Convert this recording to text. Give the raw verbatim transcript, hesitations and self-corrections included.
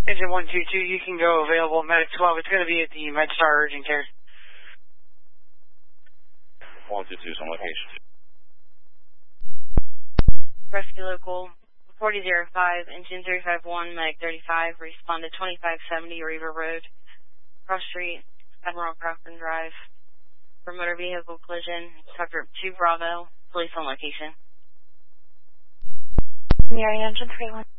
Engine one two two, you can go available. Medic twelve, it's going to be at the MedStar Urgent Care. one two two is on location. Rescue Local forty oh five, Engine three five one, Medic thirty-five, respond to twenty-five seventy River Road, Cross Street, Admiral Crawford Drive. For motor vehicle collision, Tucker two Bravo, police on location. Mary Engine three one.